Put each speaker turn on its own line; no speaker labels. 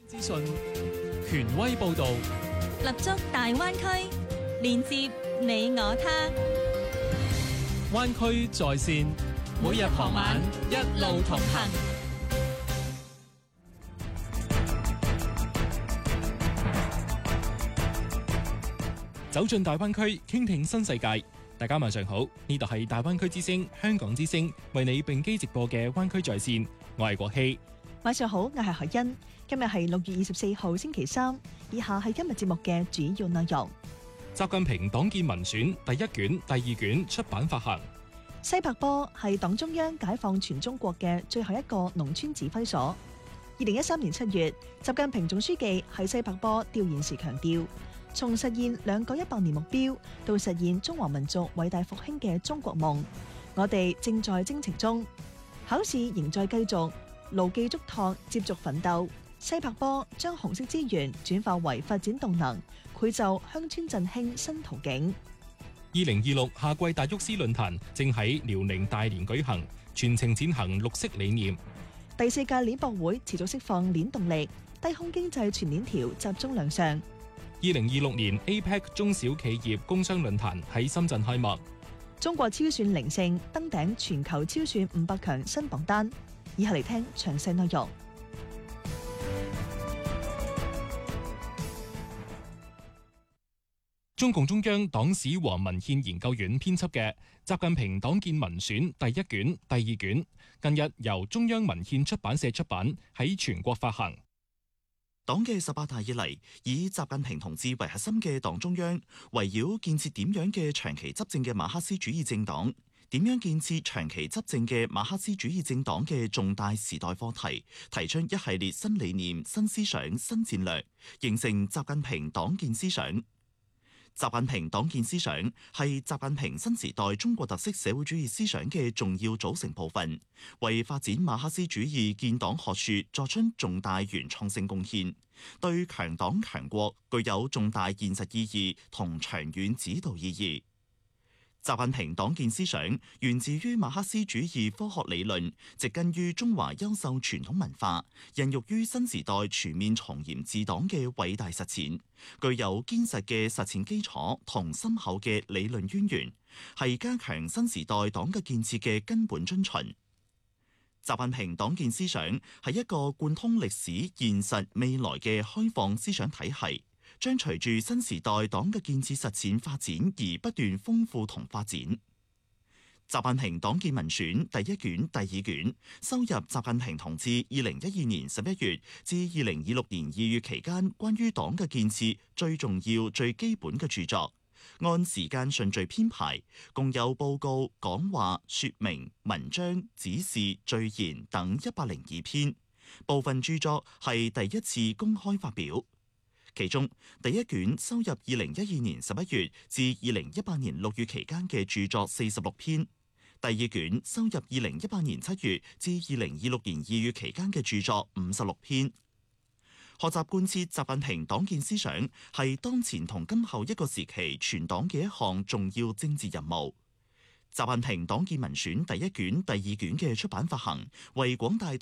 資訊、權威報導，
立足大灣區，連接你我他。
灣區在線，每日傍晚一路同行。走進大灣區，傾聽新世界。大家晚上好，呢度係大灣區之聲、香港之聲為你並機直播嘅灣區在線，我係國希。
晚上好，我係海欣。今日係6月24號星期三，以下係今日節目嘅主要內容。
習近平黨建文選第一卷、第二卷出版發行。
西柏坡係黨中央解放全中國嘅最後一個農村指揮所。2013年7月，習近平總書記喺西柏坡調研時強調，從實現兩個100年目標到實現中華民族偉大復興嘅中國夢，我哋正在征程中，考試仍在繼續，牢記囑託，接續奮鬥。西柏坡將紅色資源轉化為發展動能，繪就鄉村振興新途徑。
2026夏季達沃斯論壇正喺遼寧大連舉行，全程踐行綠色理念。
第4屆鏈博會持續釋放鏈動力，低空經濟全鏈條集中亮相。
2026年 APEC 中小企業工商論壇喺深圳開幕。
中國超算靈性登頂全球超算500強新榜單。以下嚟聽詳細內容。
中共中央黨史和文獻研究院編輯嘅《習近平黨建文選》第一卷、第二卷，近日由中央文獻出版社出版，喺全國發行。
黨嘅18大以嚟，以習近平同志為核心嘅黨中央，圍繞建設點樣嘅長期執政嘅馬克思主義政黨，點樣建設長期執政嘅馬克思主義政黨嘅重大時代課題，提出一系列新理念、新思想、新戰略，形成習近平黨建思想。習近平黨建思想係習近平新時代中國特色社會主義思想嘅重要組成部分，為發展馬克思主義建黨學說作出重大原創性貢獻，對強黨強國具有重大現實意義同長遠指導意義。習近平黨建思想源自於馬克思主義科學理論，植根於中華優秀傳統文化，孕育於新時代全面從嚴治黨嘅偉大實踐，具有堅實嘅實踐基礎同深厚嘅理論淵源，係加強新時代黨嘅建設嘅根本遵循。習近平黨建思想係一個貫通歷史、現實、未來嘅開放思想體系，將隨住新時代黨嘅建設實踐發展而不斷豐富同發展。習近平黨建文選第一卷、第二卷收入習近平同志2012年11月至2026年2月期間關於黨嘅建設最重要、最基本嘅著作，按時間順序編排，共有報告、講話、說明、文章、指示、序言等102篇，部分著作係第一次公開發表。其中第一卷收入2012年11月至2018年6月期間嘅著作46篇，第二卷收入2018年7月至2026年2月期間嘅著作56篇。學習貫徹習近平黨建思想係當前同今後一個時期全黨嘅一項重要政治任務。習近平黨建文選第一卷、第二卷嘅出版發行，為廣大